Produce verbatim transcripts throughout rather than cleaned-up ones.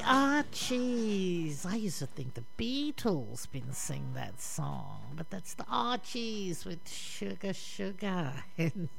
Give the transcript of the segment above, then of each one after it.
Archies. I used to think the Beatles been sing that song, but that's the Archies with Sugar Sugar. And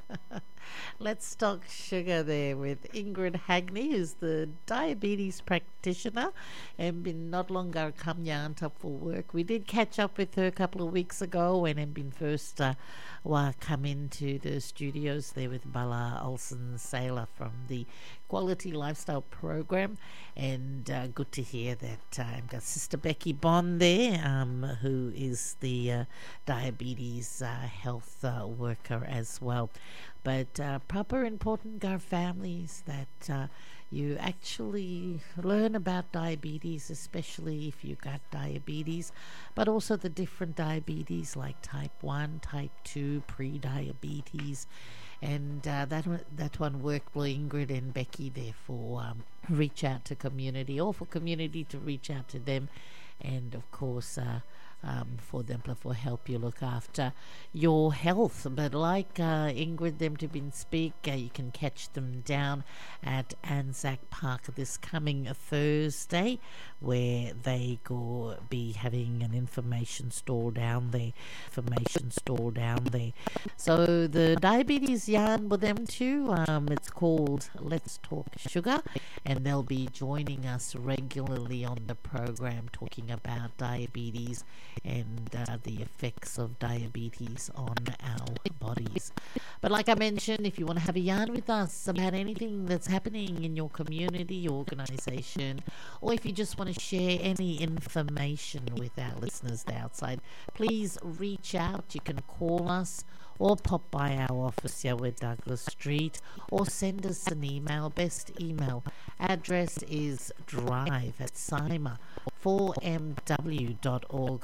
let's talk sugar there with Ingrid Hagney, who's the diabetes practitioner and been not long ago come Yanta for work. We did catch up with her a couple of weeks ago when had been first uh, well, come into the studios there with Bala Olsen Sailor from the Quality Lifestyle Program. And uh, good to hear that uh, I've got Sister Becky Bond there, um, who is the uh, diabetes uh, health uh, worker as well. But uh, proper important to our families that uh, you actually learn about diabetes, especially if you got diabetes, but also the different diabetes like type one, type two, pre-diabetes. And uh, that one, that one worked for Ingrid and Becky there for um, reach out to community, or for community to reach out to them, and of course uh, um, for them for help you look after your health. But like uh, Ingrid them to been speak, uh, you can catch them down at Anzac Park this coming Thursday, where they go be having an information store down there, information store down there. So the diabetes yarn with them too, um, it's called Let's Talk Sugar, and they'll be joining us regularly on the program talking about diabetes and uh, the effects of diabetes on our bodies. But like I mentioned, if you want to have a yarn with us about anything that's happening in your community, organisation, or if you just want to share any information with our listeners outside, please reach out. You can call us or pop by our office here with Douglas Street, or send us an email. Best email address is drive at sima four m w dot org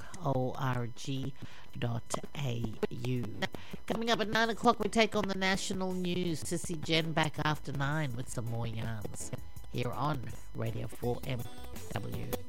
dot a u. Coming up at nine o'clock, we take on the national news. Sissy Jen back after nine with some more yarns here on Radio four M W.